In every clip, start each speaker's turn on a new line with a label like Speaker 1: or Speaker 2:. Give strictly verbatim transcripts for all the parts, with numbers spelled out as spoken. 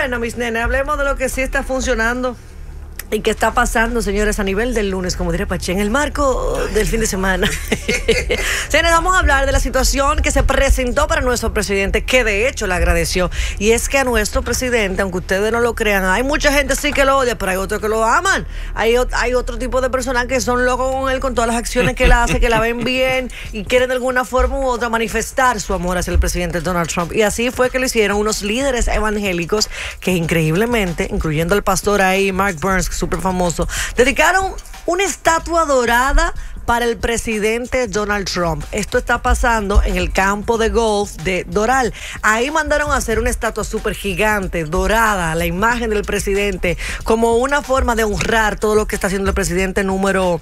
Speaker 1: Bueno, mis nenes, hablemos de lo que sí está funcionando y qué está pasando, señores, a nivel del lunes, como diría Pache, en el marco del fin de semana. Señores, vamos a hablar de la situación que se presentó para nuestro presidente, que de hecho le agradeció. Y es que a nuestro presidente, aunque ustedes no lo crean, hay mucha gente sí que lo odia, pero hay otros que lo aman. Hay, hay otro tipo de personas que son locos con él, con todas las acciones que él hace, que la ven bien y quieren de alguna forma u otra manifestar su amor hacia el presidente Donald Trump. Y así fue que lo hicieron unos líderes evangélicos que increíblemente, incluyendo al pastor ahí, Mark Burns, súper famoso, dedicaron una estatua dorada para el presidente Donald Trump. Esto está pasando en el campo de golf de Doral. Ahí mandaron a hacer una estatua súper gigante, dorada, la imagen del presidente, como una forma de honrar todo lo que está haciendo el presidente número,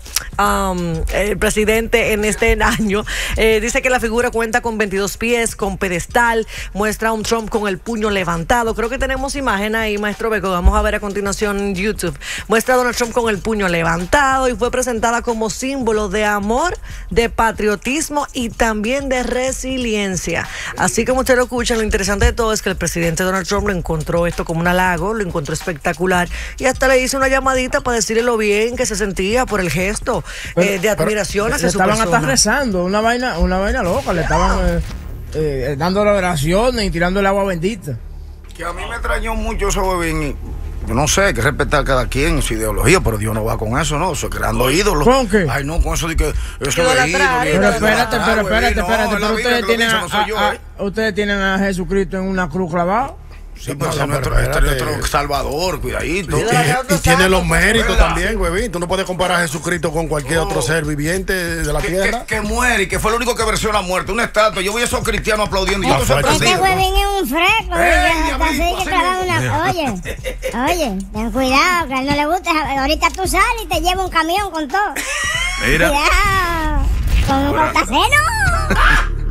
Speaker 1: um, el presidente en este año. Eh, dice que la figura cuenta con veintidós pies, con pedestal, muestra a un Trump con el puño levantado. Creo que tenemos imagen ahí, maestro Beco, vamos a ver a continuación en YouTube. Muestra a Donald Trump con el puño levantado y fue presentada como símbolo de amor, de patriotismo y también de resiliencia. Así como ustedes lo escuchan, lo interesante de todo es que el presidente Donald Trump lo encontró esto como un halago, lo encontró espectacular y hasta le hizo una llamadita para decirle lo bien que se sentía por el gesto pero, eh, de admiración hacia su persona.
Speaker 2: Estaban hasta rezando, una vaina, una vaina loca, le estaban eh, eh, dando las oraciones y tirando el agua bendita.
Speaker 3: Que a mí me extrañó mucho eso, bebé. Yo no sé, hay que respetar a cada quien su ideología, pero Dios no va con eso, ¿no? Eso es creando ídolos.
Speaker 2: ¿Con qué?
Speaker 3: Ay, no, con eso de que eso
Speaker 1: de
Speaker 3: ídolo.
Speaker 2: Pero espérate, pero espérate, espérate, pero ustedes tienen a, a, ustedes tienen a Jesucristo en una cruz clavada.
Speaker 3: Sí, pero es nuestro, este nuestro Salvador, cuidadito.
Speaker 4: Y, y, y tiene los méritos también, güey. Tú no puedes comparar a Jesucristo con cualquier oh. otro ser viviente de la
Speaker 3: que,
Speaker 4: tierra.
Speaker 3: Que, que muere y que fue el único que venció la muerte. Una estatua. Yo voy a esos cristianos aplaudiendo. Y yo
Speaker 5: este huevín es un fresco.
Speaker 3: Ey,
Speaker 5: así que trabaja una... Oye, oye, ten cuidado, que a él no le gusta. Ahorita tú sales y te lleva un camión con todo.
Speaker 6: Mira.
Speaker 5: Cuidado, con un cortaceno.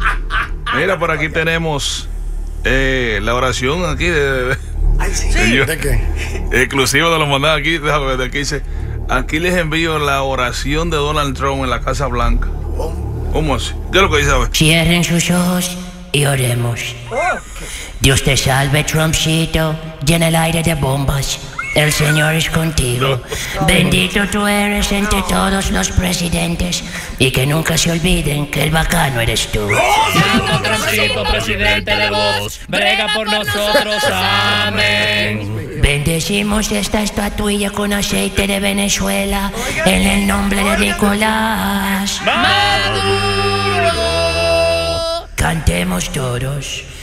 Speaker 6: Mira, por aquí tenemos eh, la oración aquí de...
Speaker 3: Ay, sí.
Speaker 6: Sí.
Speaker 4: ¿De qué?
Speaker 6: Exclusivo de los mandados aquí, déjame ver, de aquí dice, aquí les envío la oración de Donald Trump en la Casa Blanca.
Speaker 3: ¿Cómo?
Speaker 6: ¿Cómo así? ¿Qué es lo que dice?
Speaker 7: Cierren sus ojos y oremos. Dios te salve, Trumpcito, llena el aire de bombas. El Señor es contigo. Bendito tú eres entre todos los presidentes. Y que nunca se olviden que el bacano eres tú.
Speaker 8: Santo Trumpcito, presidente de voz, brega por nosotros, amén.
Speaker 7: Bendecimos esta estatuilla con aceite de Venezuela en el nombre de Nicolás
Speaker 8: Maduro.
Speaker 7: Cantemos todos.